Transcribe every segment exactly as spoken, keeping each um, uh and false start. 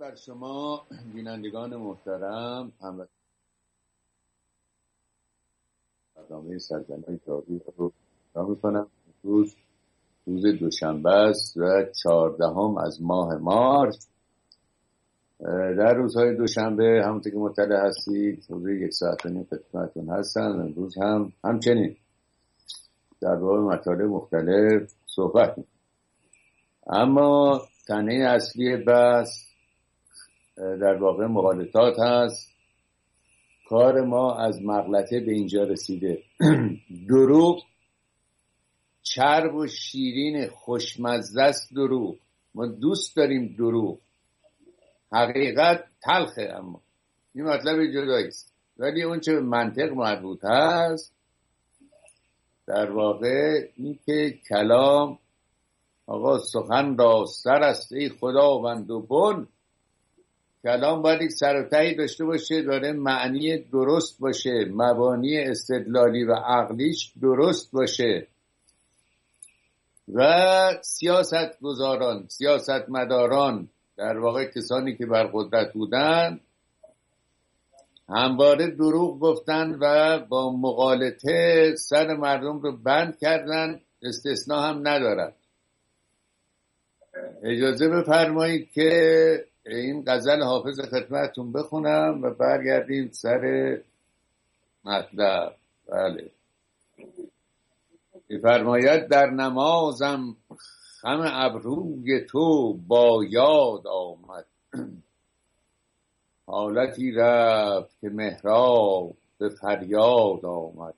بر شما بینندگان محترم. همراهی برنامه سرزمین تاریخ رو را میکنم. روز روز دوشنبه است و چهاردهم از ماه مارس. در روزهای دوشنبه همونطور که مطلع هستید حدود یک ساعت و نیم خدمتتون هستم. امروز هم همچنین در باب مطالب مختلف صحبت میکنم، اما تنه اصلی بحث در واقع مغالطات هست. کار ما از مغلطه به اینجا رسیده. دروغ چرب و شیرین خوشمزه است. دروغ ما دوست داریم، دروغ حقیقت تلخه، اما این مطلب جدایی است. ولی اون چه به منطق مربوط هست در واقع این که کلام آقا سخن را سر است ای خداوند و بن. کلام باید یک سر و تهی داشته باشه، داره معنی درست باشه، مبانی استدلالی و عقلیش درست باشه. و سیاست گزاران، سیاست مداران، در واقع کسانی که بر قدرت بودن، همواره دروغ گفتن و با مغالطه سر مردم رو بند کردن، استثناء هم ندارد. اجازه بفرمایید که این غزل حافظ خدمتتون بخونم و برگردیم سر مطلب. بله، بفرماید در نمازم خم ابروی تو با یاد آمد. حالتی رفت که محراب به فریاد آمد.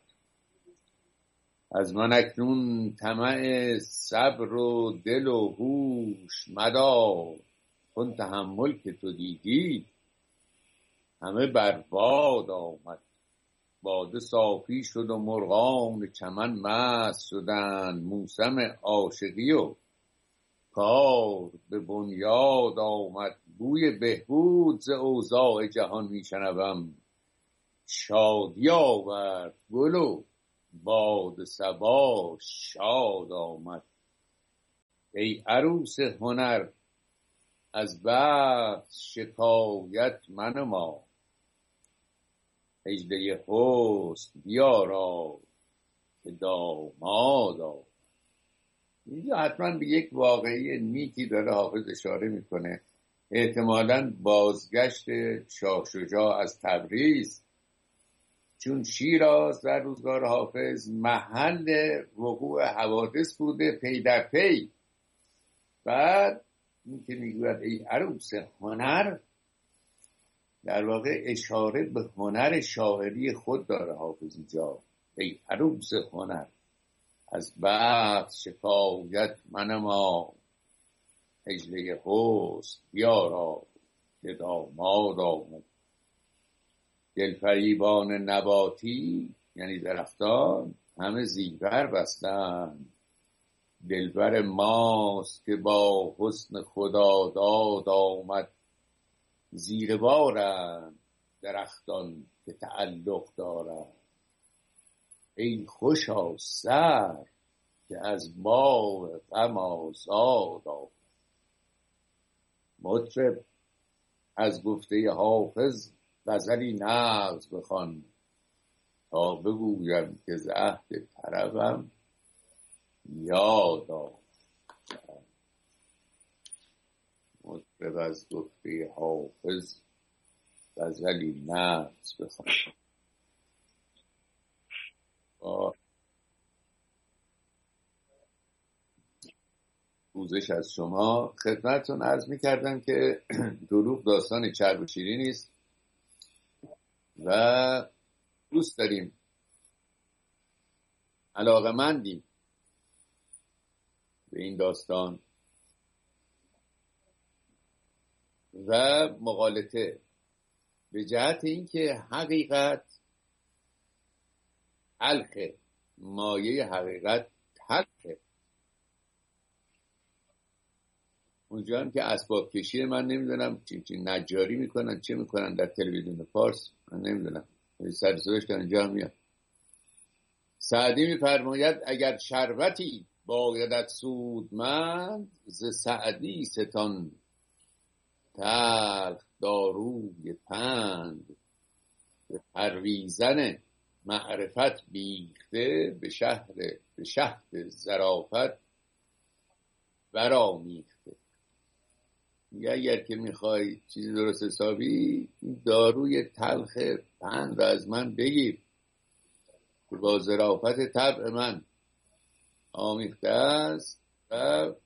از من اکنون طمع صبر و دل و هوش مدار. کن تحمل که تو دیدی همه برباد آمد. باده صافی شد و مرغان چمن مست شدند. موسم عاشقی و کار به بنیاد آمد. بوی بهبود ز اوضاع جهان میشنوم. شادی آورد گل و باد صبا شاد آمد. ای عروس هنر از بخت شکایت منما. اژده حسن بیارا که داماد آمد. اینجا حتما به یک واقعی نیکی داره حافظ اشاره میکنه، احتمالاً بازگشت شاه شجاع از تبریز، چون شیراز در روزگار حافظ محل وقوع حوادث بوده پی در پی. بعد این که میگوید ای عروس هنر، در واقع اشاره به هنر شاعری خود داره حافظ اینجا. ای عروس هنر از بخت شکایت منما. اژده حسن بیارا که داماد آمد. دلفریبان نباتی یعنی درختان همه زیور بستند. دلبر ماست که با حسن خدا داد آمد. زیر بارند درختان که تعلق دارند. ای خوشا سر که از باغ غم آزاد آمد. مطرب از گفته حافظ غزلی نغز بخوان تا بگویم که ز عهد طربم یاد آمد. مطرب از گفته حافظ غزلی نغز بخوان. پوزش از شما. خدمتتون عرض می‌کردم که دروغ داستان چرب و شیرینی است و دوست داریم، علاقه‌مندیم به این داستان و مغالطه، به جهت اینکه حقیقت تلخه، مایه حقیقت تلخه. اونجا هم که اسباب کشی من نمیدونم چی چی نجاری میکنن چه میکنن در تلویزیون فارس، من نمیدونم، سر صداش که اینجا میاد. سعدی میفرماید اگر شربتی بایدت سودمند ز سعدی ستان تلخ داروی پند، به پرویزن معرفت بیخته، به شهر به شهد ظرافت برآمیخته. میگه اگر که میخوای چیزی درست حسابی، این داروی تلخ پند را از من بگیر که با ظرافت طبع من آمیخته است و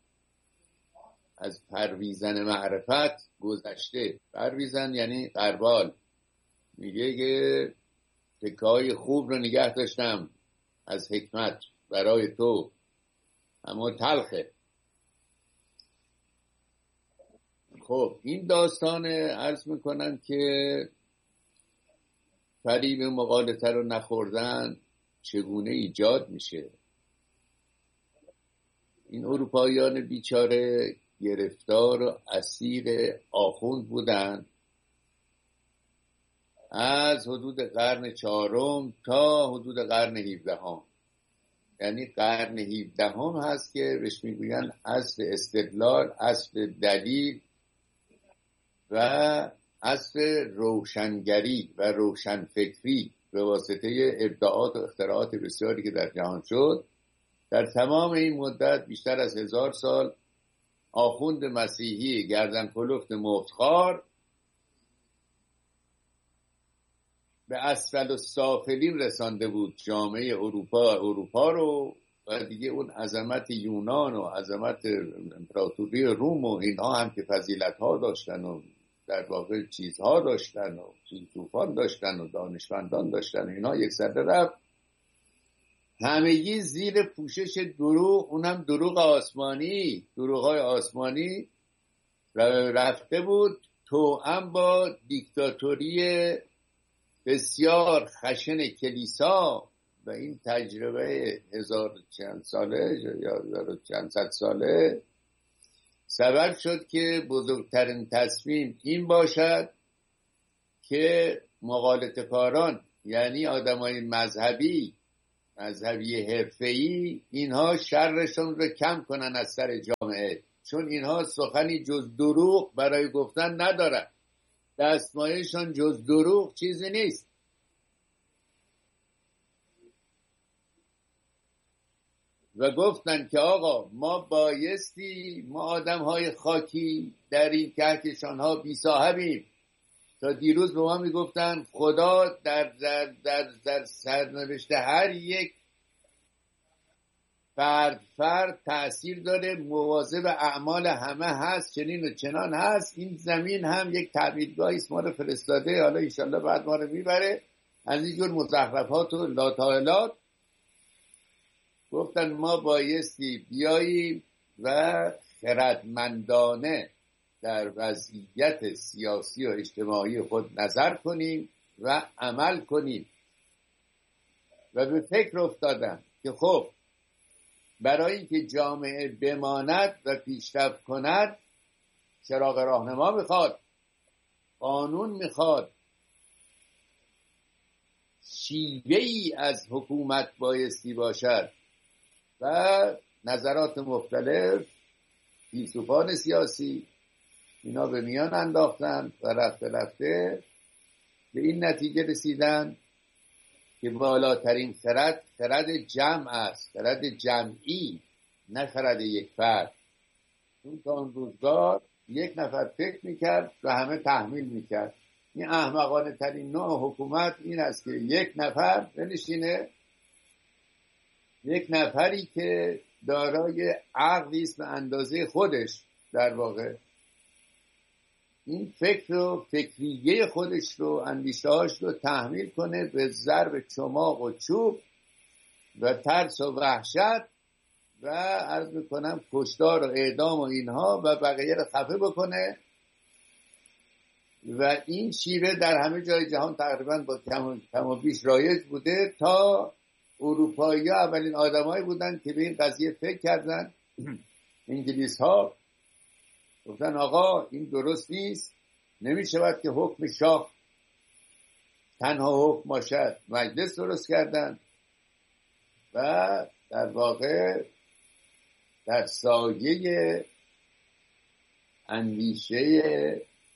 از پرویزن معرفت گذشته. پرویزن یعنی غربال. میگه که تکای خوب رو نگه داشتم از حکمت برای تو، اما تلخه. خب این داستان عرض میکنم که فریب مغالطه رو نخوردن چگونه ایجاد میشه. این اروپاییان بیچاره گرفتار و اسیر آخوند بودن از حدود قرن چهارم تا حدود قرن هفدهم. یعنی قرن هفدهم هست که بهش میگوین عصر استدلال، عصر دلیل و عصر روشنگری و روشنفکری به واسطه ابداعات و اختراعات بسیاری که در جهان شد. در تمام این مدت بیشتر از هزار سال آخوند مسیحی گردن کلفت مفتخوار به اسفل السافلین رسانده بود جامعه اروپا اروپا رو، و دیگه اون عظمت یونان و عظمت امپراتوری روم و اینها هم که فضیلت ها داشتن و در واقع چیزها داشتن و فیلسوفان داشتن و دانشمندان داشتن و اینها یک سده رفت همگی زیر پوشش دروغ، اونم دروغ آسمانی، دروغ های آسمانی رفته بود توأم با دیکتاتوری بسیار خشن کلیسا. و این تجربه هزار چند ساله یا هزار چند صد ساله سبب شد که بزرگترین تصمیم این باشد که مغالطه‌کاران، یعنی آدمای مذهبی مذهبی حرفه‌ای، اینها شرشون رو کم کنن از سر جامعه، چون اینها سخنی جز دروغ برای گفتن ندارن، دستمایه‌شان جز دروغ چیزی نیست. و گفتن که آقا ما بایستی، ما آدم های خاکی در این کهکشان ها بی صاحبیم. تا دیروز به ما میگفتن خدا در, در, در, در سرنوشت هر یک فرد فرد تأثیر داره، مواظب اعمال همه هست، چنین و چنان هست. این زمین هم یک تعبیدگاهی است ما رو فرستاده، حالا انشالله بعد ما رو میبره. از اینجور مزخرفات و لاتائلات گفتن ما بایستی بیاییم و خردمندانه در وضعیت سیاسی و اجتماعی خود نظر کنیم و عمل کنیم. و به فکر افتادن که خب برای اینکه جامعه بماند و پیشرفت کند چراغ راهنما میخواد، قانون میخواد، شیوه‌ای از حکومت بایستی باشد. و نظرات مختلف فیلسوفان سیاسی اینا به میان انداختن و رفته رفته به این نتیجه رسیدن که بالاترین خرد خرد جمع است، خرد جمعی، نه خرد یک فرد. چون تا اون روزگار یک نفر فکر میکرد و همه تحمیل میکرد. این احمقانه ترین نوع حکومت این است که یک نفر بنشینه، یک نفری که دارای عقلی است به اندازه خودش، در واقع این فکر و فکریه خودش رو، اندیشه‌هاش رو تحمیل کنه به ضرب چماق و چوب و ترس و وحشت و عرض میکنم کشتار و اعدام و اینها و بقیه رو خفه بکنه. و این شیوه در همه جای جهان تقریبا با کم و بیش رایج بوده. تا اروپایی ها اولین آدمایی بودن که به این قضیه فکر کردن. انگلیس ها گفتن آقا این درست نیست، نمیشود که حکم شاه تنها حکم باشد. مجلس درست کردن و در واقع در سایه اندیشه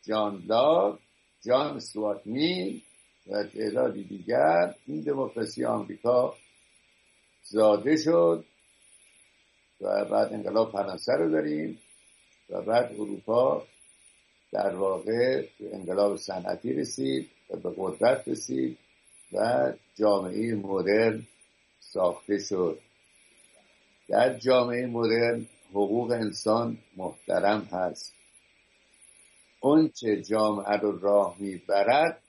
جان لاک، جان استوارت میل و تعدادی دیگر این دموکراسی آمریکا زاده شد و بعد انقلاب فرانسه رو داریم و بعد اروپا در واقع انقلاب صنعتی رسید و به قدرت رسید و جامعه مدرن ساخته شد. در جامعه مدرن حقوق انسان محترم هست. اون چه جامعه رو راه میبرد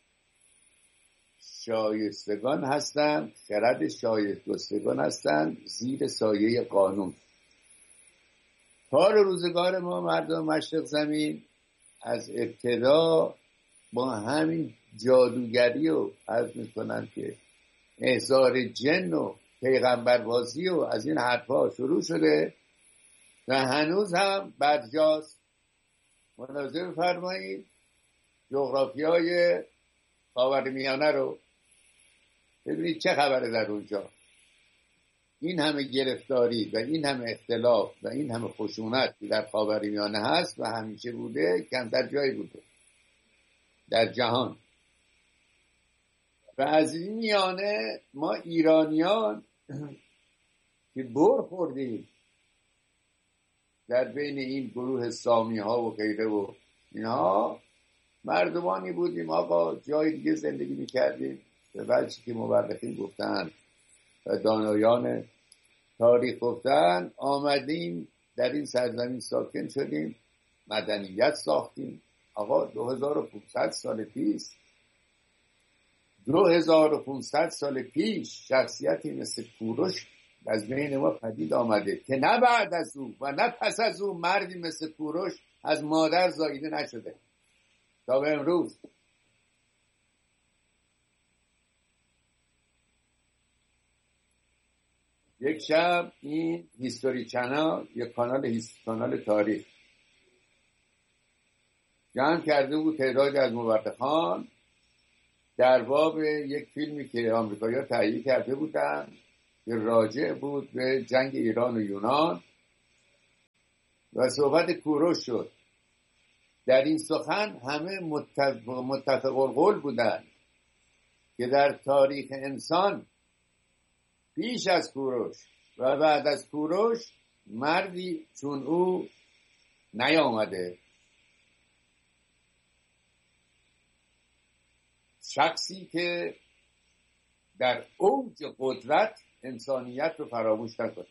شایستگان هستند، خرد شایستگان هستند زیر سایه قانون. کار روزگار ما مردم مشرق زمین از ابتدا با همین جادوگری و عرض میکنن که احضار جن و پیغمبربازی و از این حرفا شروع شده و هنوز هم برجاست. ملاحظه بفرمایید جغرافیای خاورمیانه رو ببینید چه خبره در اونجا. این همه گرفتاری و این همه اختلاف و این همه خشونت که در خاورمیانه هست و همیشه بوده، کمتر جایی بوده در جهان. و از این میانه ما ایرانیان که بر خوردیم در بین این گروه سامی ها و غیره و اینها، مردمانی بودیم آقا جای دیگه زندگی میکردیم به وجهی که مورخین گفتن و دانایان تاریخ گفتن، آمدیم در این سرزمین ساکن شدیم، مدنیت ساختیم. آقا دو هزار و پانصد سال پیش دو هزار و پانصد سال پیش شخصیتی مثل کوروش از بین ما پدید آمده که نه بعد از او و نه پس از او مردی مثل کوروش از مادر زاییده نشده تا به امروز. یک شب این هیستوری چنل، یک کانال هیست... کانال تاریخ جمع کرده بود تعدادی از مورخان در باب یک فیلمی که آمریکایی‌ها تهیه کرده بودن که راجع بود به جنگ ایران و یونان و صحبت کوروش شد. در این سخن همه متفق, متفق القول بودند که در تاریخ انسان پیش از کوروش و بعد از کوروش مردی چون او نیامده. شخصی که در اوج قدرت انسانیت رو فراموش نکنه.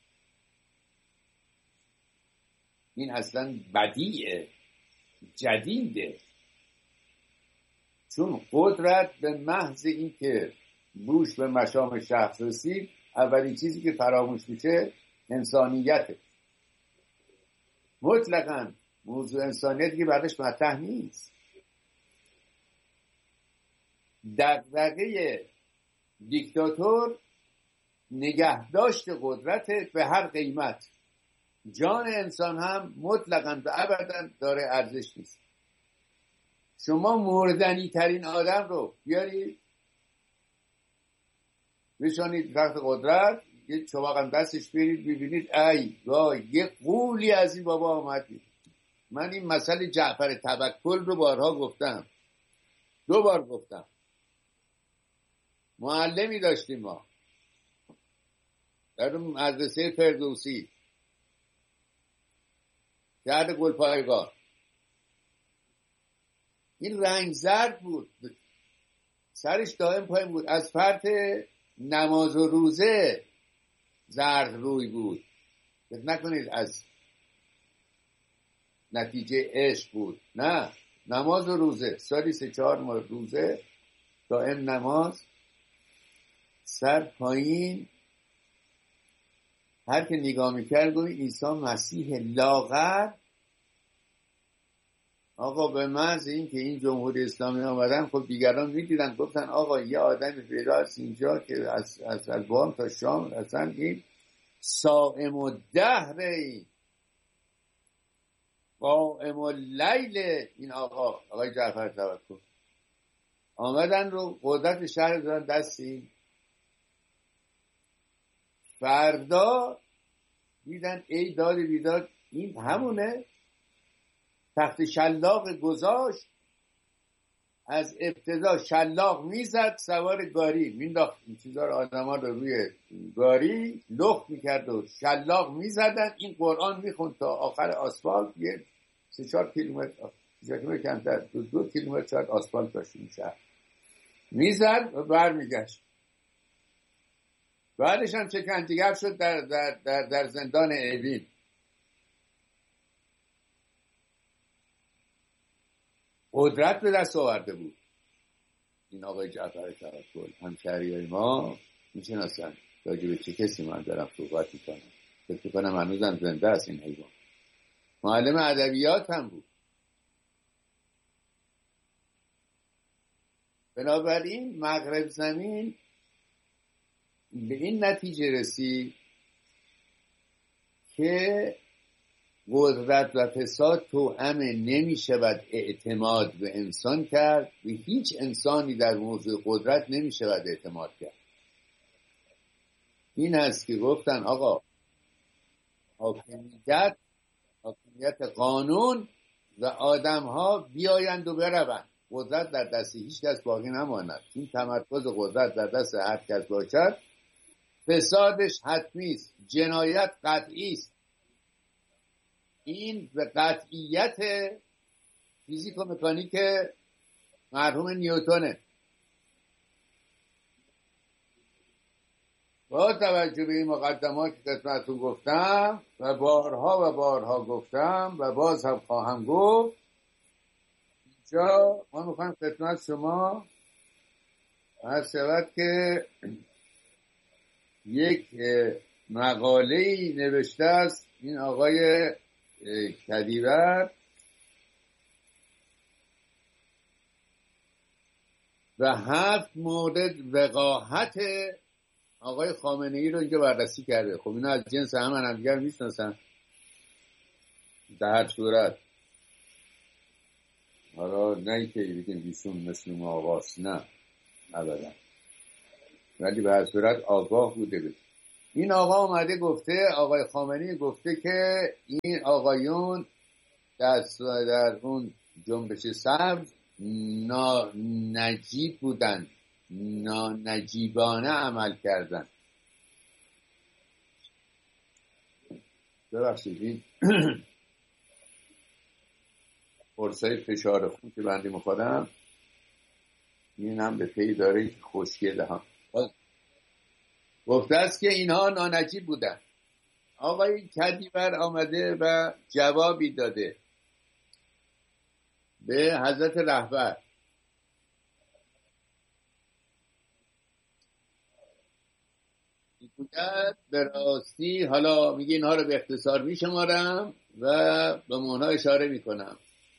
این اصلا بدیعه، جدیده، چون قدرت به محض این که بوش به مشام شخص رسید اولین چیزی که فراموش میشه انسانیته. مطلقاً موضوع انسانیت که بعدش مطرح نیست. دغدغه دیکتاتور نگهداشت قدرت به هر قیمت. جان انسان هم مطلقاً و ابداً داره ارزش نیست. شما مردنی ترین آدم رو بیارید بشانید تخت قدرت، یه چوبقم دستش برید ببینید ای وای یه قولی از این بابا آمدید. من این مسئله جعفر توکل رو بارها گفتم، دو بار گفتم. معلمی داشتیم ما در مدرسه فردوسی شهر گلپایگان. این رنگ زرد بود، سرش دائم پایین بود، از فرط نماز و روزه زرد روی بود. فکر نکنید از نتیجه عشق بود، نه، نماز و روزه، سالی سه چهار ماه روزه دائم نماز، سر پایین. هر که نگاه میکرد گوی عیسی مسیح لاغر. آقا به محض این که این جمهوری اسلامی آمدن خب دیگران میدیدن گفتن آقا یه آدم پیدا هست اینجا که از از البام تا شام اصلا این صائم الدهر، این قائم اللیل، این آقا آقای جعفر توکل آمدن رو قدرت شهر دادن دستی. فردا دیدن ای داد بیداد این همونه. تخت شلاق گذاشت، از ابتدا شلاق میزد، سوار گاری مینداخت این چیزا رو، آدما رو روی گاری لخت میکرد و شلاق میزدن، این قرآن میخوند تا آخر آسفالت. یه سه چهار کیلومتر کیلومتر کمتر دو, دو کیلومتر شاید آسفالت داشت این شهر، میزد و برمیگشت. بعدش هم شکنجهگر شد در, در, در, در زندان اوین. قدرت به دست آورده بود. این آقای جعفر توکل همشهریای ما میشناسن راجع به چه کسی من دارم صحبت میکنم. فکر کنم هنوزم زنده است این حیوان. معلم ادبیات هم بود. بنابراین مغرب زمین به این نتیجه رسید که قدرت و فساد توأم نمی شود اعتماد به انسان کرد، و هیچ انسانی در موضوع قدرت نمی شود اعتماد کرد. این هست که گفتن آقا حاکمیت حاکمیت قانون و آدم ها بیایند و بروند، قدرت در دست هیچ کس باقی نماند. این تمرکز قدرت در دست هر کس باشد، فسادش حتمی است، جنایت قطعی است. این به قطعیت فیزیک و مکانیک مرحوم نیوتونه. با توجه به این مقدمات که خدمتتون گفتم و بارها و بارها گفتم و باز هم خواهم گفت، اینجا ما میخوایم خدمت شما عرض شود که یک مقاله‌ای نوشته است این آقای کدیور و هفت مورد وقاحت آقای خامنه‌ای رو اینجا بررسی کرده. خب اینا از جنس همن هم دیگر میشناسن در هر صورت. حالا نه که بگیم ایشون مثل ما آقاست، نه ابدا، ولی به هر صورت آگاه بوده بود. این آقا اومده گفته، آقای خامنه‌ای گفته که این آقایون در, در اون جنبش سبز ناجیب بودن، ناجیبانه عمل کردن. ببخشید این فرصه فشار خون که بنده میخورم این هم به پی داره خشکی دهان. گفته است که اینها نانجیب بودن. آقای کدیور آمده و جوابی داده به حضرت رهبر. میگوید به راستی، حالا میگه اینها رو به اختصار میشمارم و به مونها اشاره میکنم.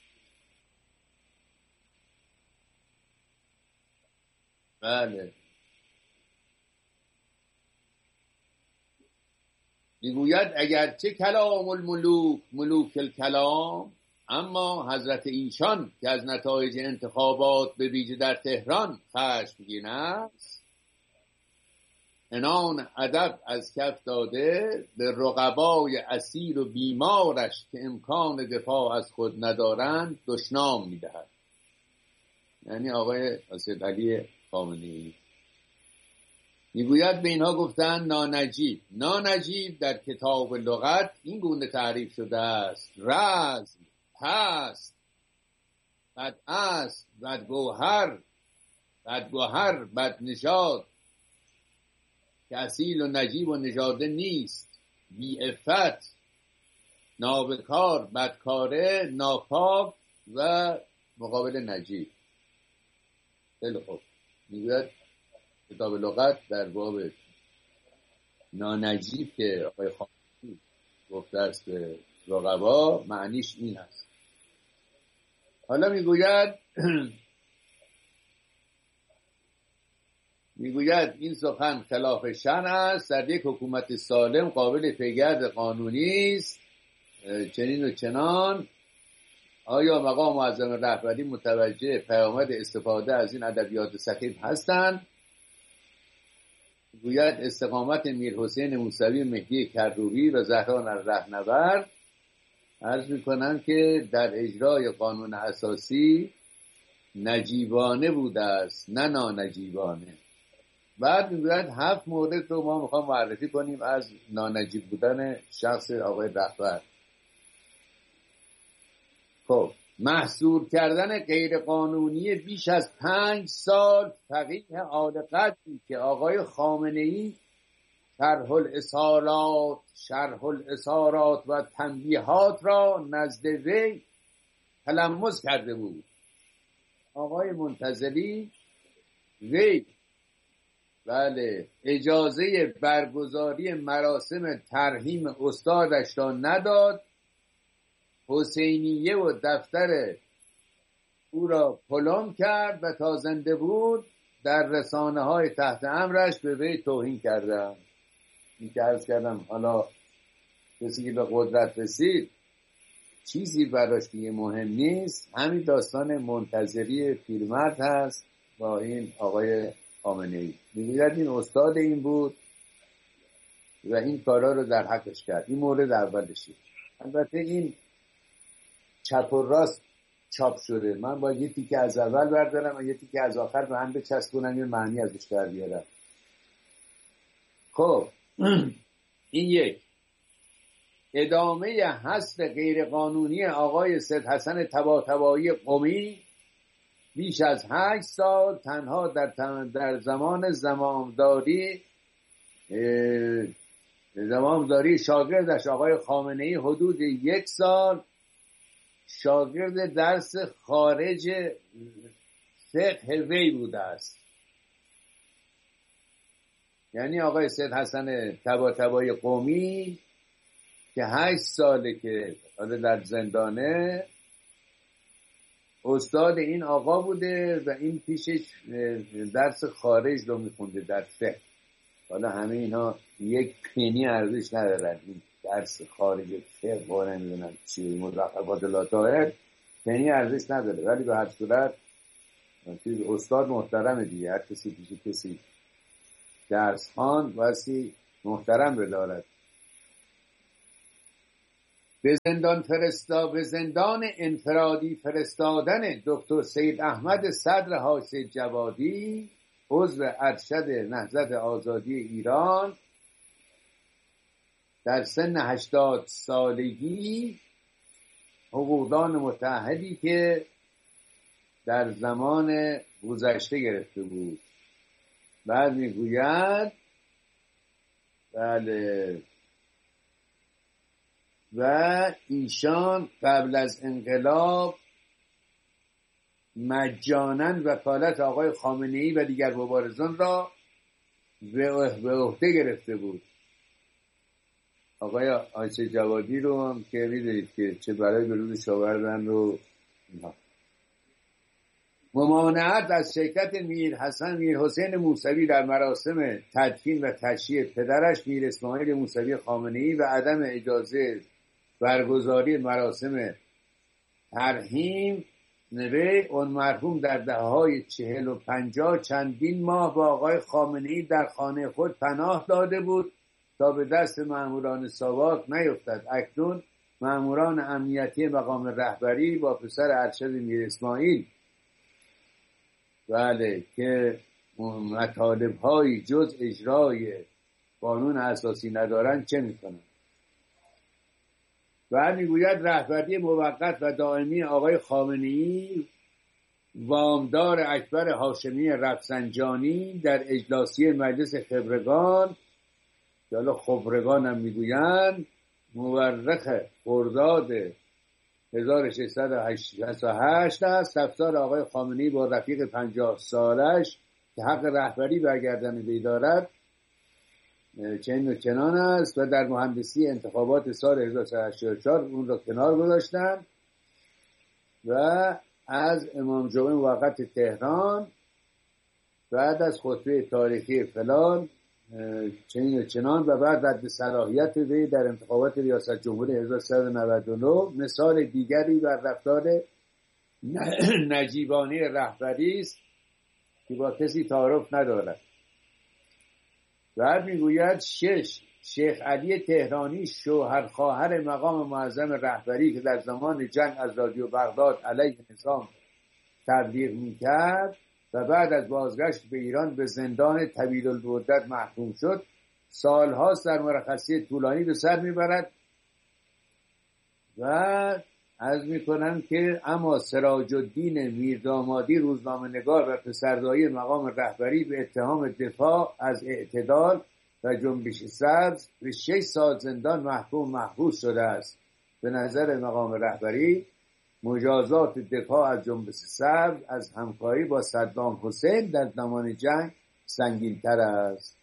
بله، میگوید اگرچه کلام الملوک ملوک الکلام، اما حضرت ایشان که از نتایج انتخابات به ویژه در تهران خشمگین است، عنان ادب از کف داده به رقبای اسیر و بیمارش که امکان دفاع از خود ندارند دشنام میدهد. یعنی آقای اسد علی خامنه‌ای میگوید به اینها گفتن نانجیب. نانجیب در کتاب لغت این گونه تعریف شده است: رزم، پست، بد اصل، بد گوهر، بد گوهر، بد نژاد، که اصیل و نجیب و نژاده نیست، بی عفت، نابکار، بدکاره، ناپاک و مقابل نجیب. خیلی خوب. میگوید کتاب لغت در باب نانجیب که آقای خامنه‌ای گفته است به رقبا، معنیش این است. حالا میگوید میگوید این سخن خلاف شرع است، در یک حکومت سالم قابل پیگرد قانونی است، چنین و چنان. آیا مقام معظم رهبری متوجه پیامد استفاده از این ادبیات سخیف هستند؟ گوید استقامت میرحسین موسوی، مهدی کروبی و زهران رهنورد عرض میکنم که در اجرای قانون اساسی نجیبانه بوده است نه نانجیبانه. بعد میگوید هفت مورد رو ما میخوام معرفی کنیم از نانجیب بودن شخص آقای رهبر. خب، محصور کردن غیر قانونی بیش از پنج سال فقیه عالی قدری که آقای خامنه‌ای شرح الاسارات شرح الاسارات و تنبیهات را نزد وی تلمس کرده بود. آقای منتظری وی بله اجازه برگزاری مراسم ترحیم استادش را نداد، حسینیه و دفتر او را پلم کرد و تا زنده بود در رسانه های تحت امرش به وی توهین کردند. این که عرض کردم حالا کسی که به قدرت رسید چیزی براش دیگه مهم نیست. همین داستان منتظری پیرمرد هست با این آقای خامنه‌ای. می‌گوید این استاد این بود و این کارا رو در حقش کرد. این مورد اولشه. البته این چپ و راست چاپ شده، من با یه تیکه از اول بردارم و یه تیکه از آخر به هم بچسبونم یه معنی ازش در بیارم. خب این یک. ادامه حذف غیرقانونی آقای سید حسن طباطبایی قمی بیش از هشت سال تنها در در زمان زمامداری زمامداری شاگردش آقای خامنه‌ای حدود یک سال شاگرد درس خارج فقه وی بوده است. یعنی آقای سید حسن طباطبایی قمی که هشت ساله که حالا در زندانه استاد این آقا بوده و این پیشش درس خارج رو میخونده در فقه. حالا همه اینا یک پنی ارزش ندارن، این درس خارج فقه و نمیدونم چی مزخرفات لاطاهر پنی ارزش نداره، ولی به هر صورت استاد محترم دیگه. هر کسی پیش کسی درس خوان واسه محترم بدارد. به زندان فرستا به زندان انفرادی فرستادن دکتر سید احمد صدر حاشیه جوادی عضو ارشد نهضت آزادی ایران در سن هشتاد سالگی، حقوقدان متعهدی که در زمان گذشته گرفته بود. بعد میگوید بله و ایشان قبل از انقلاب مجانا وکالت آقای خامنه‌ای و دیگر مبارزان را به عهده گرفته بود. آقای حاشیه جوادی رو هم که می‌دونید که چه برای به روزش آوردن رو اینها. ممانعت از شرکت میر حسن میر حسین موسوی در مراسم تدفین و تشییع پدرش میر اسماعیل موسوی خامنه‌ای و عدم اجازه برگزاری مراسم ترحیم نوی اون مرحوم در دهه‌های چهل و پنجاه چندین ماه با آقای خامنه‌ای در خانه خود پناه داده بود تا به دست ماموران ساواک نیفتد. اکنون ماموران امنیتی مقام رهبری با پسر ارشد میر اسماعیل بله که مطالب‌های جز اجرای قانون اساسی ندارند چه می‌کنند؟ و میگوید رهبری موقت و دائمی آقای خامنه‌ای وامدار اکبر هاشمی رفسنجانی در اجلاسی مجلس خبرگان که حالا خبرگان هم میگویند مورخ خرداد هزار و ششصد و شصت و هشت است. رفتار آقای خامنه‌ای با رفیق پنجاه سالش که حق رهبری برگردن وی دارد چنین و چنان است و در مهندسی انتخابات سال هزار و سیصد و هشتاد و چهار اون را کنار گذاشتن و از امام جمعه موقت تهران بعد از خطبه تاریخی فلان چنین و چنان و بعد رد صلاحیت وی در انتخابات ریاست جمهوری هزار و سیصد و نود و نه مثال دیگری بر رفتار نجیبانه رهبری است که با کسی تعارف ندارد. بعد میگوید شش شیخ علی تهرانی شوهر خواهر مقام معظم رهبری که در زمان جنگ از رادیو بغداد علیه نظام تبلیغ میکرد و بعد از بازگشت به ایران به زندان طویل المدت محکوم شد، سالهاست در مرخصی طولانی به سر میبرد و عرض میکنم که اما سراج الدین میردامادی روزنامه نگار و پسردایی مقام رهبری به اتهام دفاع از اعتدال و جنبش سبز به شش سال زندان محکوم محبوس شده است. به نظر مقام رهبری مجازات دفاع از جنبش سبز از همکاری با صدام حسین در زمان جنگ سنگین‌تر است.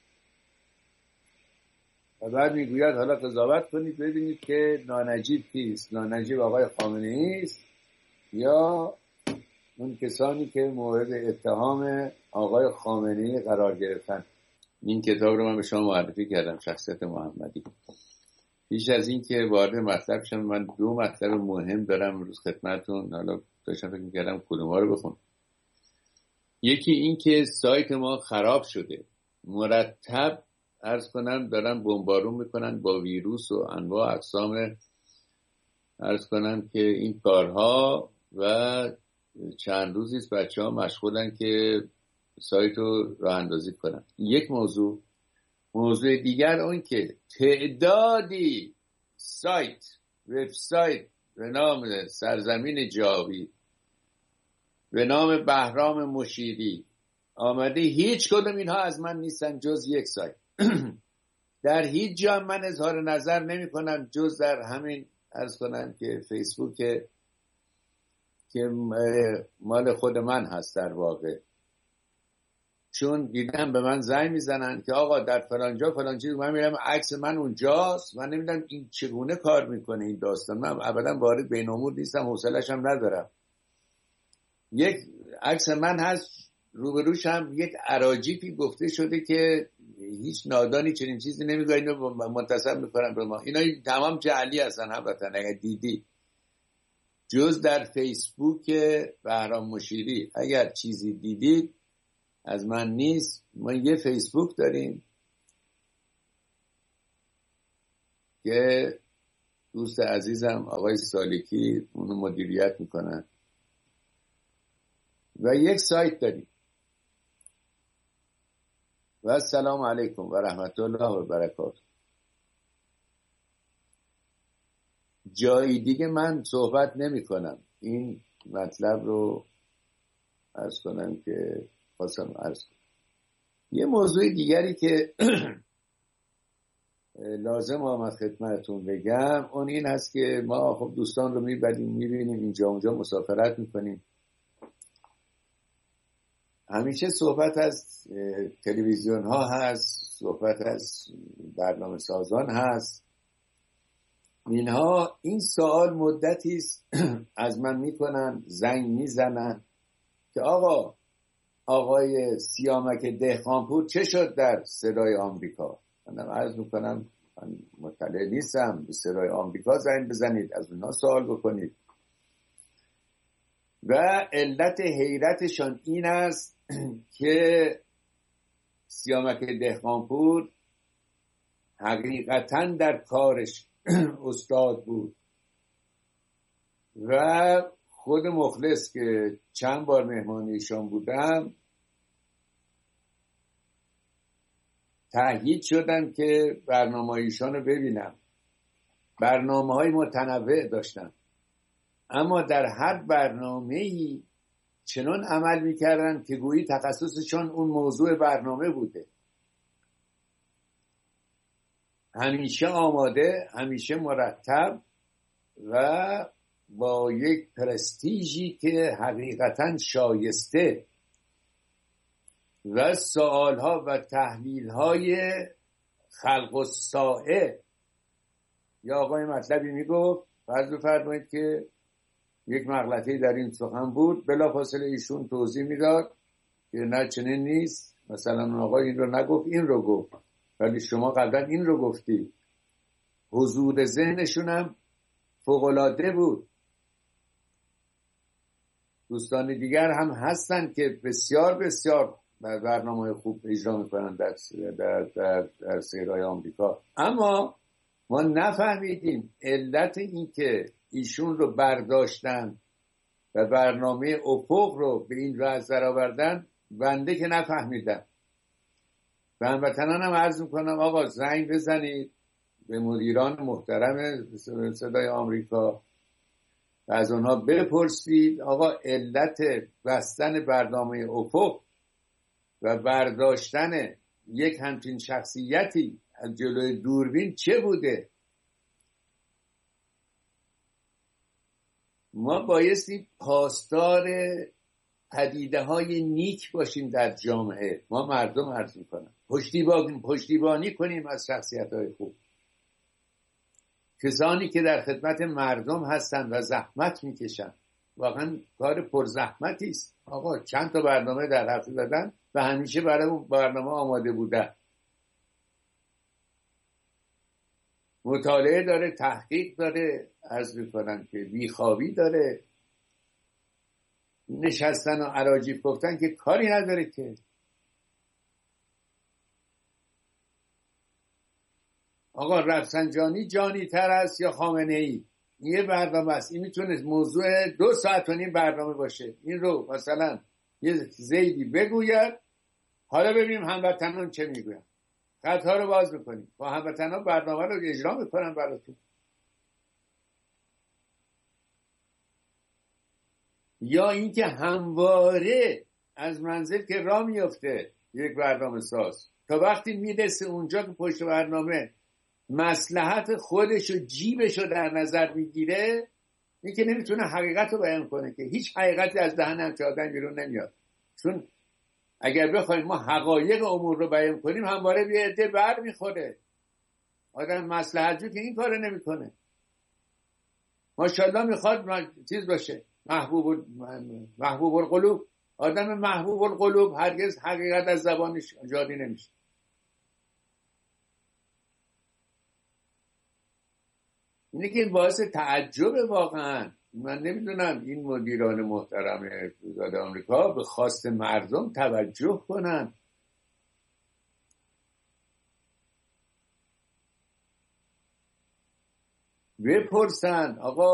و بعد میگوید حالا قضاوت کنید ببینید که نانجیب کیست؟ نانجیب آقای خامنه‌ای است یا اون کسانی که مورد اتهام آقای خامنه‌ای قرار گرفتن. این کتاب رو من به شما معرفی کردم، شخصیت محمدی. پیش از این که وارد مطلب شم، من دو مطلب مهم دارم امروز خدمتتون. حالا داشتم فکر می‌کردم کدوم‌ها رو بخونم. یکی این که سایت ما خراب شده، مرتب عرض کنم دارن بمبارون میکنن با ویروس و انواع اقسام عرض کنم که این کارها و چند روزیست بچه ها مشغولن که سایت رو راه اندازی کنن. یک موضوع. موضوع دیگر اون که تعدادی سایت وبسایت به نام سرزمین جاوید به نام بهرام مشیری آمده، هیچ کدوم اینها از من نیستن جز یک سایت. در هیچ جا من اظهار نظر نمی کنم جز در همین عرض کنم که فیسبوک که مال خود من هست در واقع، چون دیدم به من زنگ میزنن که آقا در فلانجا فلانجا، من میرم عکس من اونجاست، من نمیدونم این چگونه کار میکنه این داستان. من ابدا وارد بین امور نیستم، حوصله‌اش هم ندارم. یک عکس من هست، روبروش هم یک اراجیفی گفته شده که هیچ نادانی چنین چیزی نمیگه، اینو منتسب میکنن به ما. اینا تمام جعلی هستن هموطن. اگر دیدی جز در فیسبوک بهرام مشیری اگر چیزی دیدید از من نیست. ما یه فیسبوک داریم که دوست عزیزم آقای سالکی اونو مدیریت میکنن و یک سایت داریم. و السلام علیکم و رحمت الله و برکاته. جایی دیگه من صحبت نمی کنم. این مطلب رو عرض کنم که خواستم عرض کنم. یه موضوع دیگری که لازم آمد خدمتتون بگم اون این هست که ما خب دوستان رو میبریم میبینیم اینجا اونجا مسافرت میکنیم. همیشه صحبت از تلویزیون ها هست، صحبت از برنامه سازان هست. اینها این سوال مدتی است از من میکنن، زنگ میزنن که آقا آقای سیامک دهقانپور چه شد در صدای آمریکا؟ منم عرض میکنم من مطلع نیستم، به صدای آمریکا زنگ بزنید، از اونها سوال بکنید. و علت حیرتشان این است که سیامک دهقانپور حقیقتاً در کارش استاد بود و خود مخلص که چند بار مهمان ایشان بودم تأکید شدم که برنامه ایشان رو ببینم. برنامه های متنوع داشتن، اما در هر برنامه‌ای چنان عمل می‌کردن که گویی تخصصشون اون موضوع برنامه بوده. همیشه آماده، همیشه مرتب و با یک پرستیژی که حقیقتاً شایسته و سوالها و تحلیل‌های خلق الساعه. یا آقای مطلبی میگفت فرض بفرمایید که یک مغلطه‌ای در این سخن بود، بلافاصله ایشون توضیح میداد که نه چنین نیست، مثلا آقا این رو نگفت این رو گفت، ولی شما قبلا این رو گفتی. حضور ذهنشون هم فوق‌العاده بود. دوستان دیگر هم هستن که بسیار بسیار برنامه خوب اجرا میکنن در در در, در سیرهای آمریکا. اما ما نفهمیدیم علت این که ایشون رو برداشتن و برنامه افق رو به این وضع در آوردن، بنده که نفهمیدم. و هموطنانم عرض میکنم آقا زنگ بزنید به مدیران محترم صدای آمریکا و از اونها بپرسید آقا علت بستن برنامه افق و برداشتن یک همچین شخصیتی از جلوی دوربین چه بوده. ما بایستی پاسدار پدیده های نیک باشیم در جامعه. ما مردم عرض میکنم پشتیبانی پشتیبانی کنیم از شخصیت های خوب، کسانی که در خدمت مردم هستند و زحمت میکشن. واقعا کار پرزحمتی است. آقا چند تا برنامه در هفته دادن و همیشه برای اون برنامه آماده بودن. مطالعه داره، تحقیق داره، عرض میکنم که بیخوابی داره، نشستن و اراجیف گفتن که کاری نداره که. آقا رفسنجانی جانی تر است یا خامنه ای؟ این یه برنامه است. این میتونه موضوع دو ساعت و نیم برنامه باشه. این رو مثلا یه زیدی بگوید، حالا ببینیم هموطنان چه میگوین. خطها رو باز میکنیم با هموطنان، برنامه رو اجرا میکنن براتون. یا اینکه همواره از منزل که راه میفته یک برنامه ساز تا وقتی میرسه اونجا که پشت برنامه مصلحت خودش و جیبش رو در نظر میگیره، این که نمیتونه حقیقت رو بیان کنه، که هیچ حقیقتی از دهن همچه آدم بیرون نمیاد. چون اگر بخوایم ما حقایق امور رو بیان کنیم همواره یه عده بر میخوره. آدم مصلحت جو که این کار نمیکنه. ماشاءالله میخواد چیز باشه، محبوب محبوب القلوب. آدم محبوب القلوب هرگز حقیقت از زبانش جاری نمیشه. اینه که باعث تعجب واقعا. من نمیدونم این مدیران محترم وزارت آمریکا به خواست مردم توجه کنن، بپرسن آقا